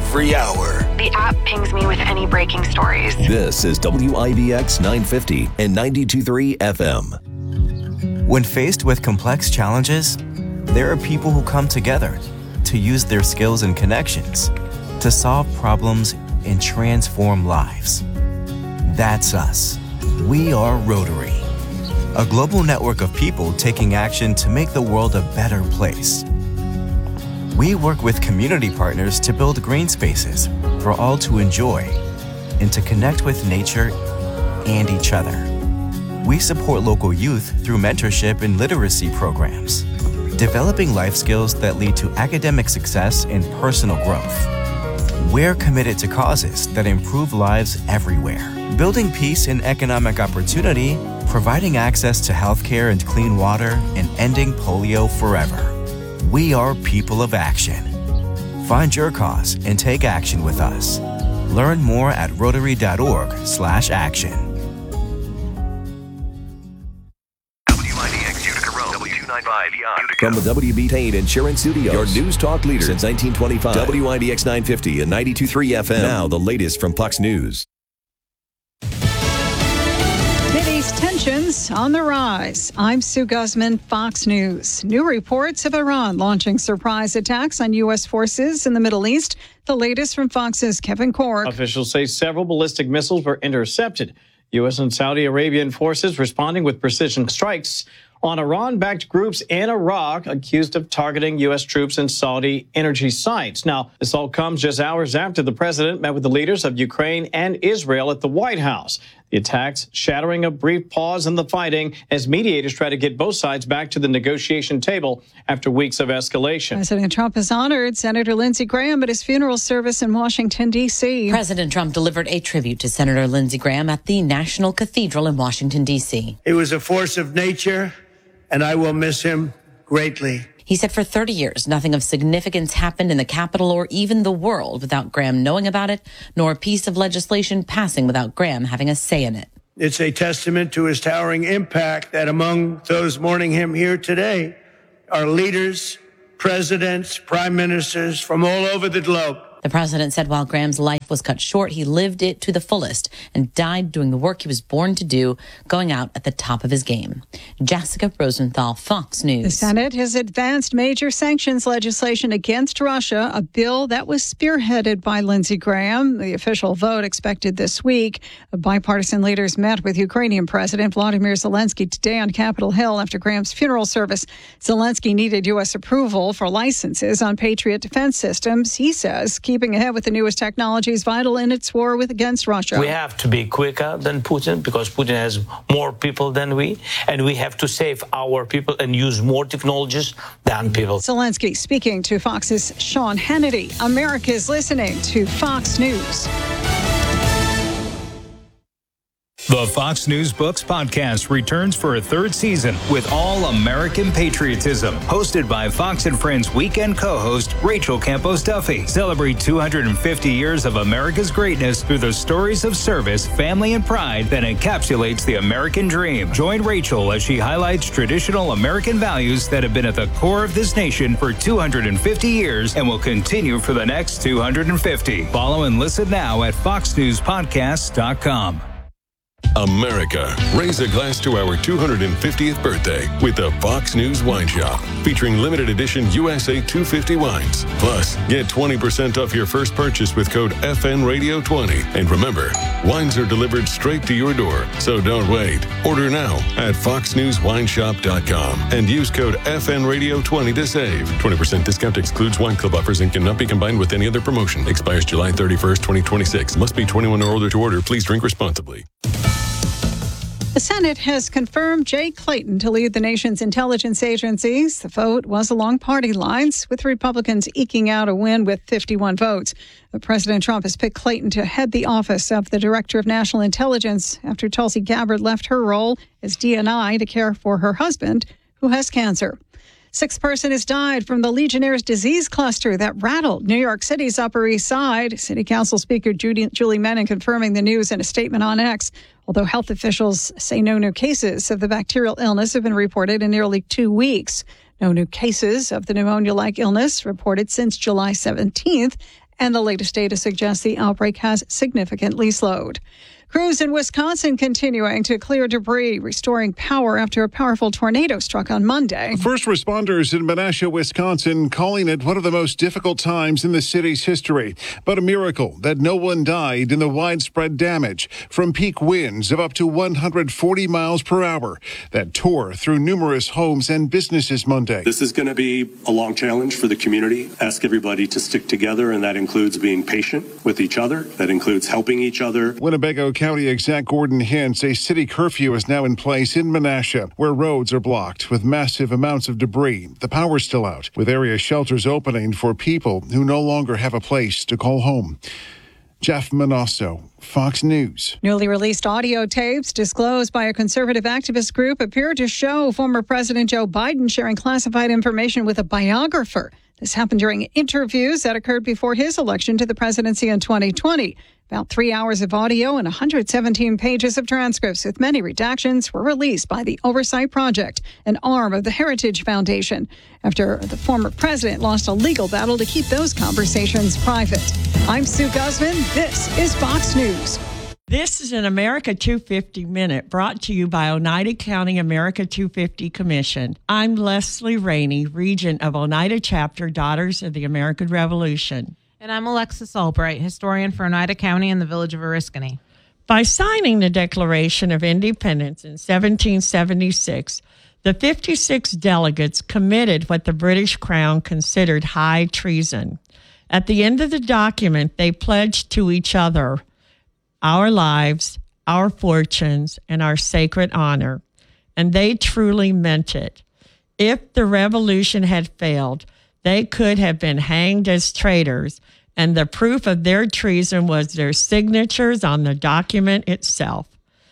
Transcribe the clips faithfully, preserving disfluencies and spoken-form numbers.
every hour. The app pings me with any breaking stories. This is W I B X nine fifty and ninety-two point three F M. When faced with complex challenges, there are people who come together to use their skills and connections to solve problems and transform lives. That's us. We are Rotary, a global network of people taking action to make the world a better place. We work with community partners to build green spaces for all to enjoy and to connect with nature and each other. We support local youth through mentorship and literacy programs, developing life skills that lead to academic success and personal growth. We're committed to causes that improve lives everywhere, building peace and economic opportunity, providing access to healthcare and clean water, and ending polio forever. We are people of action. Find your cause and take action with us. Learn more at rotary.org slash action. W I D X Utica Road, W two ninety-five Utica. From the W B Tain Insurance Studios, your news talk leader since nineteen twenty-five. W I D X nine fifty and ninety-two point three F M. Now the latest from Fox News. Mideast tensions on the rise. I'm Sue Guzman, Fox News. New reports of Iran launching surprise attacks on U S forces in the Middle East. The latest from Fox's Kevin Cork. Officials say several ballistic missiles were intercepted. U S and Saudi Arabian forces responding with precision strikes on Iran-backed groups in Iraq accused of targeting U S troops and Saudi energy sites. Now, this all comes just hours after the president met with the leaders of Ukraine and Israel at the White House. The attacks shattering a brief pause in the fighting as mediators try to get both sides back to the negotiation table after weeks of escalation. President Trump has honored Senator Lindsey Graham at his funeral service in Washington, D C President Trump delivered a tribute to Senator Lindsey Graham at the National Cathedral in Washington, D C He was a force of nature, and I will miss him greatly. He said for thirty years, nothing of significance happened in the Capitol or even the world without Graham knowing about it, nor a piece of legislation passing without Graham having a say in it. It's a testament to his towering impact that among those mourning him here today are leaders, presidents, prime ministers from all over the globe. The president said while Graham's life was cut short, he lived it to the fullest and died doing the work he was born to do, going out at the top of his game. Jessica Rosenthal, Fox News. The Senate has advanced major sanctions legislation against Russia, a bill that was spearheaded by Lindsey Graham. The official vote expected this week. Bipartisan leaders met with Ukrainian President Vladimir Zelensky today on Capitol Hill after Graham's funeral service. Zelensky needed U S approval for licenses on Patriot defense systems. He says keeping ahead with the newest technology is vital in its war with against Russia. We have to be quicker than Putin because Putin has more people than we, and we have to save our people and use more technologies than people. Zelensky speaking to Fox's Sean Hannity. America is listening to Fox News. The Fox News Books podcast returns for a third season with All American Patriotism, hosted by Fox and Friends weekend co-host Rachel Campos Duffy. Celebrate two hundred fifty years of America's greatness through the stories of service, family, and pride that encapsulates the American dream. Join Rachel as she highlights traditional American values that have been at the core of this nation for two hundred fifty years and will continue for the next two hundred fifty. Follow and listen now at fox news podcast dot com. America, raise a glass to our two hundred fiftieth birthday with the Fox News Wine Shop, featuring limited edition U S A two fifty wines. Plus, get twenty percent off your first purchase with code F N Radio twenty. And remember, wines are delivered straight to your door, so don't wait. Order now at fox news wine shop dot com and use code F N Radio twenty to save. twenty percent discount excludes wine club offers and cannot be combined with any other promotion. Expires July thirty-first, twenty twenty-six. Must be twenty-one or older to order. Please drink responsibly. The Senate has confirmed Jay Clayton to lead the nation's intelligence agencies. The vote was along party lines, with Republicans eking out a win with fifty-one votes. But President Trump has picked Clayton to head the office of the Director of National Intelligence after Tulsi Gabbard left her role as D N I to care for her husband, who has cancer. Sixth person has died from the Legionnaire's disease cluster that rattled New York City's Upper East Side. City Council Speaker Judy, Julie Menon confirming the news in a statement on X. Although health officials say no new cases of the bacterial illness have been reported in nearly two weeks. No new cases of the pneumonia-like illness reported since July seventeenth. and the latest data suggests the outbreak has significantly slowed. Crews in Wisconsin continuing to clear debris, restoring power after a powerful tornado struck on Monday. First responders in Menasha, Wisconsin, calling it one of the most difficult times in the city's history. But a miracle that no one died in the widespread damage from peak winds of up to one hundred forty miles per hour that tore through numerous homes and businesses Monday. This is going to be a long challenge for the community. Ask everybody to stick together, and that includes being patient with each other. That includes helping each other. Winnebago County Exec Gordon hints a city curfew is now in place in Menasha, where roads are blocked with massive amounts of debris. The power's still out, with area shelters opening for people who no longer have a place to call home. Jeff Manasso, Fox News. Newly released audio tapes disclosed by a conservative activist group appear to show former President Joe Biden sharing classified information with a biographer. This happened during interviews that occurred before his election to the presidency in twenty twenty. About three hours of audio and one hundred seventeen pages of transcripts with many redactions were released by the Oversight Project, an arm of the Heritage Foundation, after the former president lost a legal battle to keep those conversations private. I'm Sue Guzman. This is Fox News. This is an America two fifty Minute brought to you by Oneida County America two fifty Commission. I'm Leslie Rainey, Regent of Oneida Chapter Daughters of the American Revolution. And I'm Alexis Albright, historian for Oneida County and the village of Oriskany. By signing the Declaration of Independence in seventeen seventy-six, the fifty-six delegates committed what the British Crown considered high treason. At the end of the document, they pledged to each other our lives, our fortunes, and our sacred honor. And they truly meant it. If the revolution had failed, they could have been hanged as traitors, and the proof of their treason was their signatures on the document itself.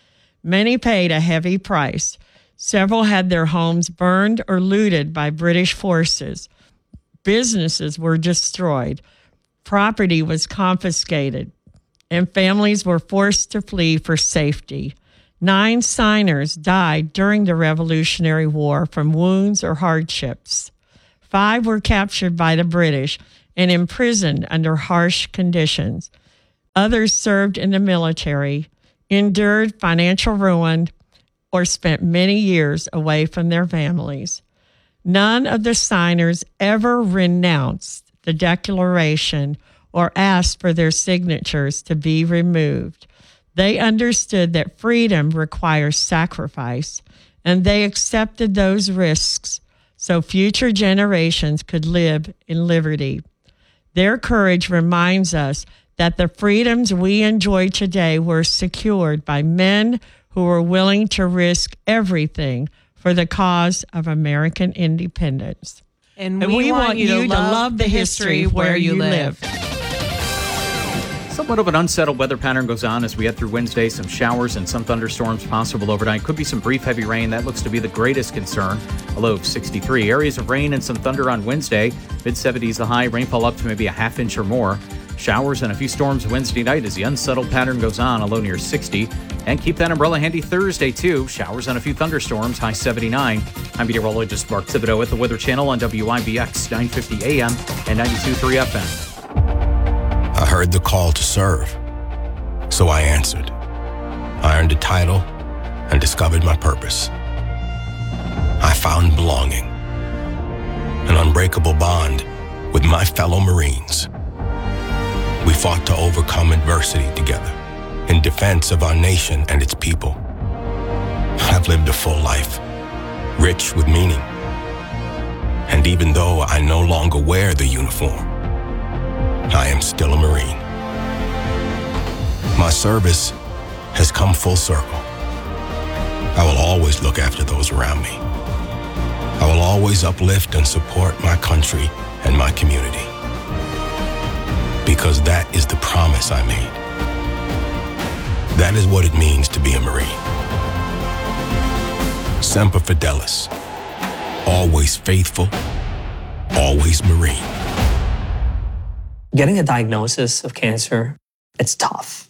Many paid a heavy price. Several had their homes burned or looted by British forces. Businesses were destroyed. Property was confiscated, and families were forced to flee for safety. Nine signers died during the Revolutionary War from wounds or hardships. Five were captured by the British and imprisoned under harsh conditions. Others served in the military, endured financial ruin, or spent many years away from their families. None of the signers ever renounced the Declaration or asked for their signatures to be removed. They understood that freedom requires sacrifice, and they accepted those risks so future generations could live in liberty. Their courage reminds us that the freedoms we enjoy today were secured by men who were willing to risk everything for the cause of American independence. And, and we, we want, want you to love, to love the history where, where you live. live. Somewhat of an unsettled weather pattern goes on as we head through Wednesday. Some showers and some thunderstorms possible overnight. Could be some brief heavy rain. That looks to be the greatest concern. A low of sixty-three. Areas of rain and some thunder on Wednesday. mid seventies the high. Rainfall up to maybe a half inch or more. Showers and a few storms Wednesday night as the unsettled pattern goes on. A low near sixty. And keep that umbrella handy Thursday, too. Showers and a few thunderstorms. High seventy-nine. I'm meteorologist Mark Thibodeau at the Weather Channel on W I B X nine fifty A M and ninety-two point three F M. I heard the call to serve, so I answered. I earned a title and discovered my purpose. I found belonging, an unbreakable bond with my fellow Marines. We fought to overcome adversity together in defense of our nation and its people. I've lived a full life, rich with meaning. And even though I no longer wear the uniform, I am still a Marine. My service has come full circle. I will always look after those around me. I will always uplift and support my country and my community. Because that is the promise I made. That is what it means to be a Marine. Semper Fidelis. Always faithful, always Marine. Getting a diagnosis of cancer, it's tough.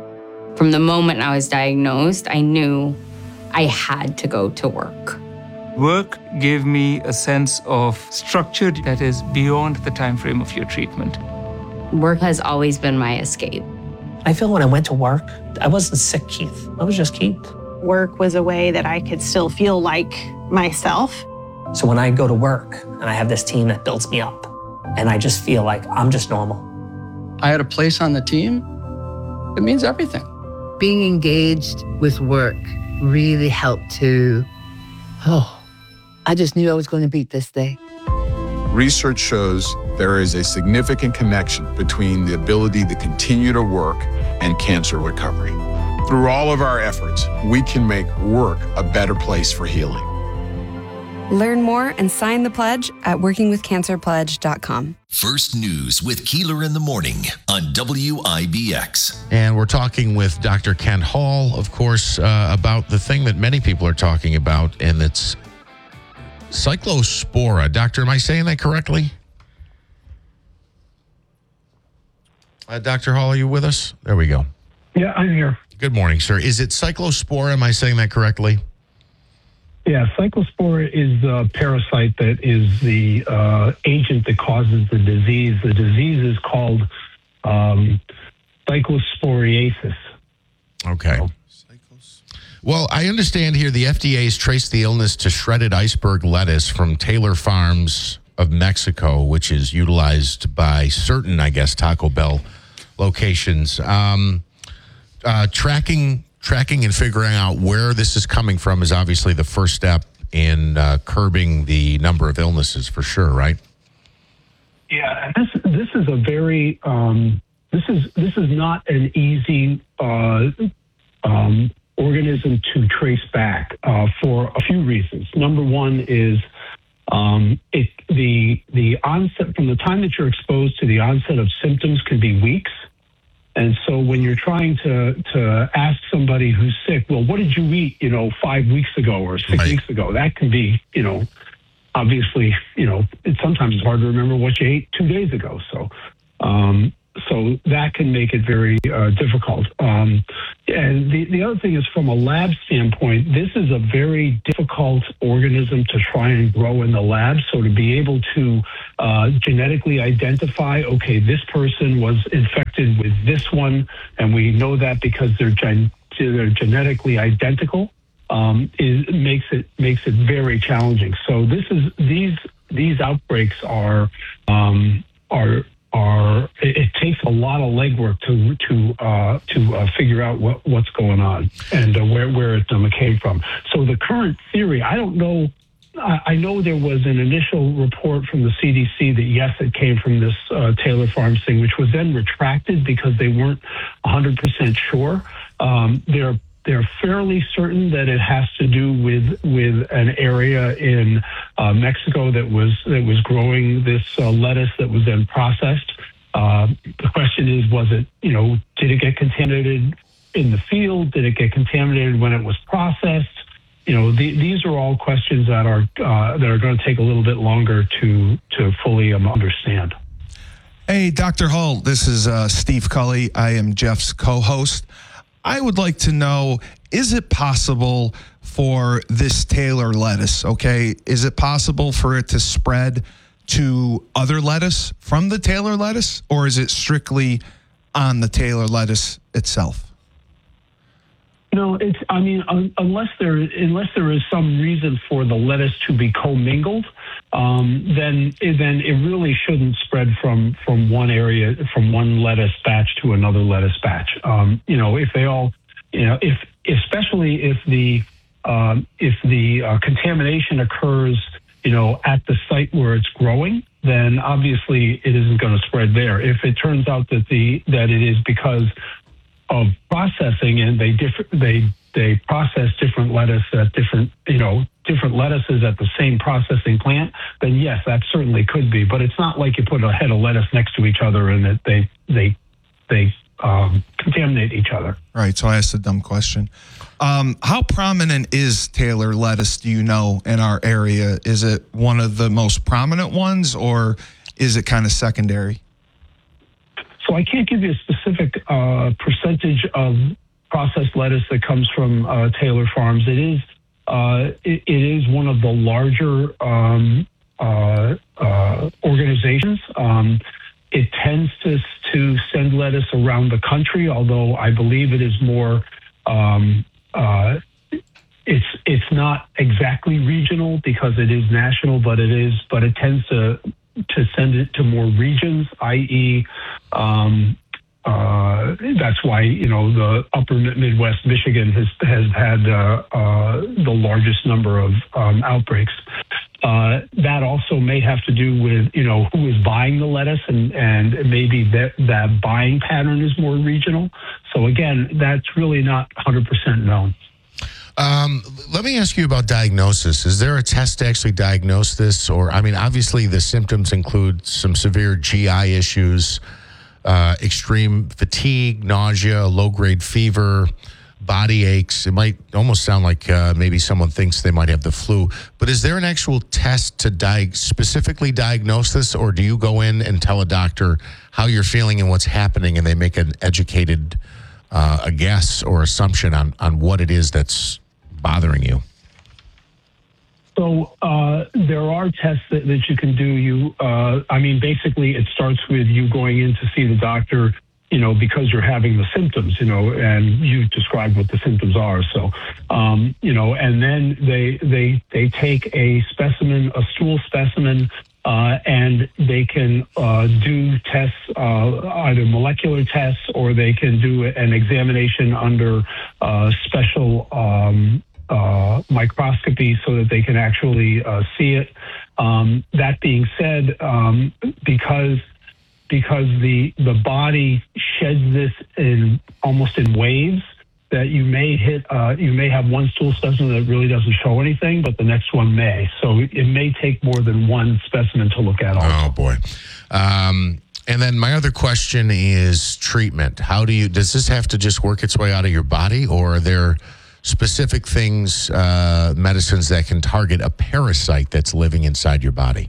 From the moment I was diagnosed, I knew I had to go to work. Work gave me a sense of structure that is beyond the time frame of your treatment. Work has always been my escape. I feel when I went to work, I wasn't sick, Keith. I was just Keith. Work was a way that I could still feel like myself. So when I go to work and I have this team that builds me up, and I just feel like I'm just normal. I had a place on the team. It means everything. Being engaged with work really helped to, oh, I just knew I was going to beat this day. Research shows there is a significant connection between the ability to continue to work and cancer recovery. Through all of our efforts, we can make work a better place for healing. Learn more and sign the pledge at working with cancer pledge dot com. First News with Keeler in the Morning on W I B X. And we're talking with Doctor Ken Hall, of course, uh, about the thing that many people are talking about, and it's cyclospora. Doctor, am I saying that correctly? Uh, Doctor Hall, are you with us? There we go. Yeah, I'm here. Good morning, sir. Is it cyclospora? Am I saying that correctly? Yeah, cyclospora is the parasite that is the uh, agent that causes the disease. The disease is called um, cyclosporiasis. Okay. Well, I understand here the F D A has traced the illness to shredded iceberg lettuce from Taylor Farms of Mexico, which is utilized by certain, I guess, Taco Bell locations. Um, uh, tracking... Tracking and figuring out where this is coming from is obviously the first step in uh, curbing the number of illnesses, for sure, right? Yeah, and this this is a very um, this is this is not an easy uh, um, organism to trace back uh, for a few reasons. Number one is um, it the the onset from the time that you're exposed to the onset of symptoms can be weeks. And so when you're trying to, to ask somebody who's sick, well, what did you eat, you know, five weeks ago or six right. weeks ago? That can be, you know, obviously, you know, it's sometimes it's hard to remember what you ate two days ago. So, um, so that can make it very uh, difficult. Um, and the, the other thing is from a lab standpoint, this is a very difficult organism to try and grow in the lab. So to be able to uh, genetically identify, okay, this person was infected with this one, and we know that because they're, gen- they're genetically identical, um, is makes it makes it very challenging. So this is these these outbreaks are um, are. Are it, it takes a lot of legwork to to uh, to uh, figure out what, what's going on and uh, where where it um, came from. So the current theory, I don't know. I, I know there was an initial report from the C D C that yes, it came from this uh, Taylor Farms thing, which was then retracted because they weren't one hundred percent sure. Um, they're They're fairly certain that it has to do with with an area in uh, Mexico that was that was growing this uh, lettuce that was then processed. Uh, the question is, was it, you know, did it get contaminated in the field? Did it get contaminated when it was processed? You know, the, these are all questions that are uh, that are going to take a little bit longer to to fully um, understand. Hey, Doctor Hall, this is uh, Steve Cully. I am Jeff's co-host. I would like to know, is it possible for this Taylor lettuce, okay, is it possible for it to spread to other lettuce from the Taylor lettuce, or is it strictly on the Taylor lettuce itself? No, it's, I mean, un, unless there unless there is some reason for the lettuce to be commingled, um, then then it really shouldn't spread from, from one area, from one lettuce batch to another lettuce batch. Um, you know, if they all, you know, if especially if the um, if the uh, contamination occurs, you know, at the site where it's growing, then obviously it isn't going to spread there. If it turns out that the that it is because of processing and they differ, they they process different lettuce at different, you know, different lettuces at the same processing plant, then yes, that certainly could be. But it's not like you put a head of lettuce next to each other and that they they they um, contaminate each other. Right. So I asked a dumb question. Um, how prominent is Taylor lettuce, do you know, in our area? Is it one of the most prominent ones, or is it kind of secondary? So I can't give you a specific uh, percentage of processed lettuce that comes from uh, Taylor Farms. It is, uh, uh, it, it is one of the larger um, uh, uh, organizations. Um, it tends to to send lettuce around the country, although I believe it is more. Um, uh, it's it's not exactly regional because it is national, but it is. But it tends to to send it to more regions, that is. Um, Uh, that's why, you know, the upper Midwest Michigan has has had uh, uh, the largest number of um, outbreaks. Uh, that also may have to do with, you know, who is buying the lettuce, and, and maybe that, that buying pattern is more regional. So again, that's really not one hundred percent known. Um, let me ask you about diagnosis. Is there a test to actually diagnose this? Or, I mean, obviously the symptoms include some severe G I issues, Uh, extreme fatigue, nausea, low-grade fever, body aches. It might almost sound like uh, maybe someone thinks they might have the flu. But is there an actual test to di- specifically diagnose this, or do you go in and tell a doctor how you're feeling and what's happening, and they make an educated uh, a guess or assumption on, on what it is that's bothering you? So uh, there are tests that, that you can do. You, uh, I mean, basically, it starts with you going in to see the doctor, you know, because you're having the symptoms, you know, and you describe what the symptoms are. So, um, you know, and then they they they take a specimen, a stool specimen, uh, and they can uh, do tests, uh, either molecular tests, or they can do an examination under uh, special. Um, Uh, microscopy so that they can actually uh, see it. Um, that being said, um, because because the the body sheds this in almost in waves, that you may hit uh, you may have one stool specimen that really doesn't show anything, but the next one may. So it may take more than one specimen to look at. Also. Oh boy. Um, and then my other question is treatment. How do you? Does this have to just work its way out of your body, or are there specific things, uh, medicines that can target a parasite that's living inside your body?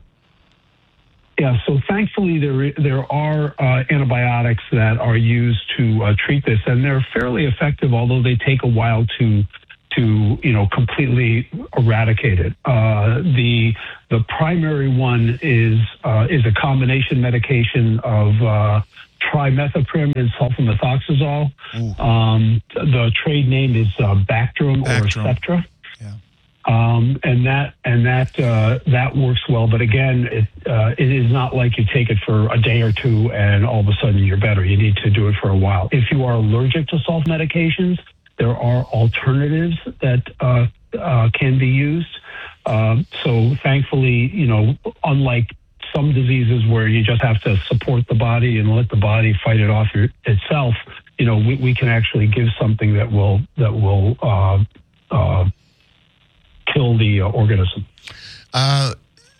Yeah, so thankfully there there are uh, antibiotics that are used to uh, treat this, and they're fairly effective, although they take a while to to you know completely eradicate it. Uh, the the primary one is uh, is a combination medication of uh, trimethoprim and sulfamethoxazole. Um, the trade name is uh, Bactrim, or Septra. Yeah. Um, and that and that uh, that works well, but again, it uh, it is not like you take it for a day or two and all of a sudden you're better. You need to do it for a while. If you are allergic to salt medications, there are alternatives that uh, uh, can be used. Um, so thankfully, you know, unlike some diseases where you just have to support the body and let the body fight it off your, itself, you know, we, we can actually give something that will that will uh, uh, kill the uh, organism. Uh,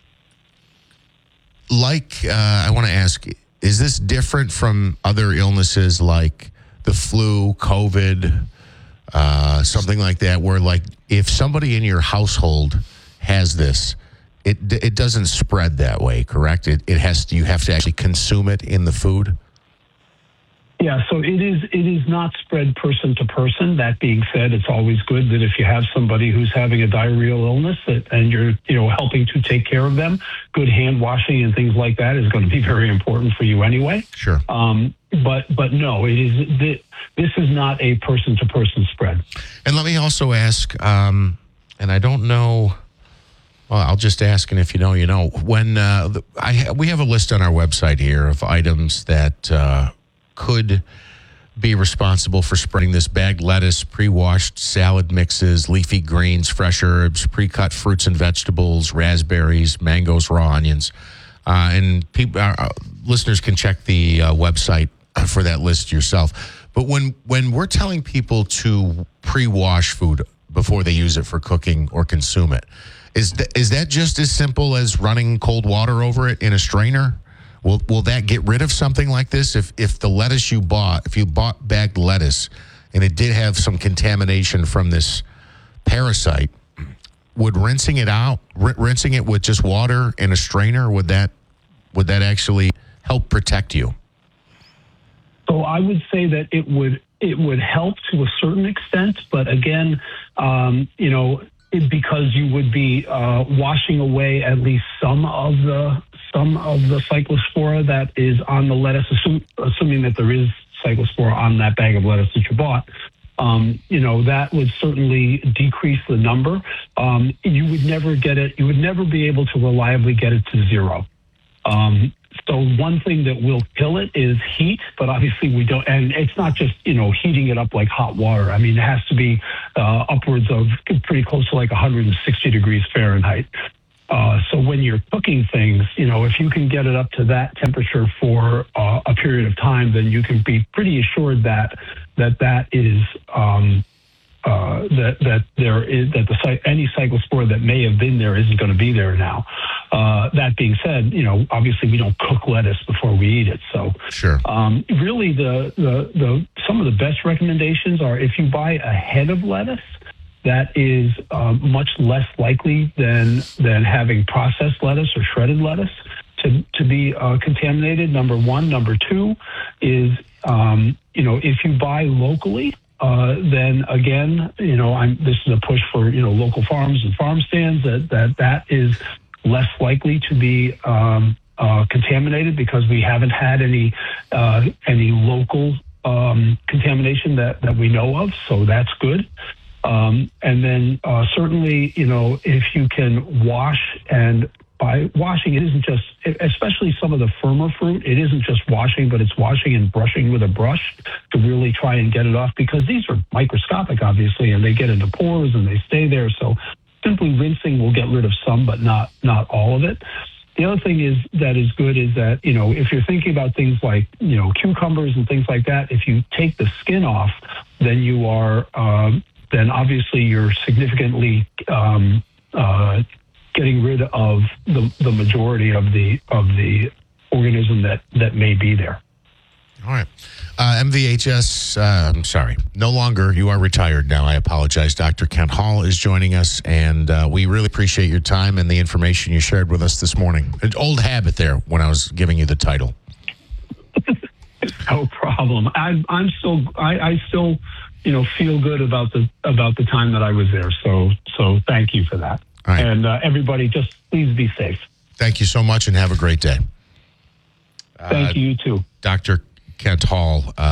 like, uh, I want to ask, is this different from other illnesses like the flu, COVID, uh, something like that, where like if somebody in your household has this, It it doesn't spread that way, correct? It it has to, you have to actually consume it in the food. Yeah, so it is it is not spread person to person. That being said, it's always good that if you have somebody who's having a diarrheal illness that and you're you know helping to take care of them, good hand washing and things like that is going to be very important for you anyway. Sure. Um, but but no, it is this is not a person to person spread. And let me also ask, um, and I don't know. Well, I'll just ask, and if you know, you know. When uh, the, I ha- we have a list on our website here of items that uh, could be responsible for spreading this: bagged lettuce, pre-washed salad mixes, leafy greens, fresh herbs, pre-cut fruits and vegetables, raspberries, mangoes, raw onions. Uh, and people, uh, listeners can check the uh, website for that list yourself. But when when we're telling people to pre-wash food before they use it for cooking or consume it, Is th- is that just as simple as running cold water over it in a strainer? Will will that get rid of something like this? If if the lettuce you bought, if you bought bagged lettuce and it did have some contamination from this parasite, would rinsing it out, r- rinsing it with just water in a strainer, would that would that actually help protect you? So I would say that it would it would help to a certain extent, but again, um, you know. because you would be uh, washing away at least some of the some of the cyclospora that is on the lettuce, assume, assuming that there is cyclospora on that bag of lettuce that you bought. Um, you know, that would certainly decrease the number. Um, you would never get it. You would never be able to reliably get it to zero. Um, so one thing that will kill it is heat, but obviously we don't, and it's not just, you know, heating it up like hot water. I mean, it has to be uh, upwards of pretty close to like one hundred sixty degrees Fahrenheit. Uh, so when you're cooking things, you know, if you can get it up to that temperature for uh, a period of time, then you can be pretty assured that that that is um, uh, that that there is that the any cyclospora that may have been there isn't going to be there now. Uh, that being said, you know, obviously we don't cook lettuce before we eat it. So sure. Um, really, the, the the some of the best recommendations are if you buy a head of lettuce, that is uh, much less likely than than having processed lettuce or shredded lettuce to to be uh, contaminated. Number one. Number two is um, you know, if you buy locally, uh, then again, you know, I'm this is a push for, you know, local farms and farm stands that that that is less likely to be um, uh, contaminated because we haven't had any uh, any local um, contamination that that we know of. So that's good. Um, and then uh, certainly, you know, if you can wash, and by washing, it isn't just, especially some of the firmer fruit, it isn't just washing, but it's washing and brushing with a brush to really try and get it off, because these are microscopic, obviously, and they get into pores and they stay there. So simply rinsing will get rid of some, but not not all of it. The other thing is that is good is that, you know, if you're thinking about things like, you know, cucumbers and things like that, if you take the skin off, then you are... Um, then obviously you're significantly um, uh, getting rid of the, the majority of the of the organism that, that may be there. All right. Uh, M V H S, uh, I'm sorry, no longer, you are retired now. I apologize. Doctor Kent Hall is joining us, and uh, we really appreciate your time and the information you shared with us this morning. An old habit there when I was giving you the title. No problem. I, I'm still, I, I still... you know, feel good about the about the time that I was there. So, so thank you for that. All right. And uh, everybody, just please be safe. Thank you so much, and have a great day. Thank uh, you, you too. Doctor Kent Hall. Uh,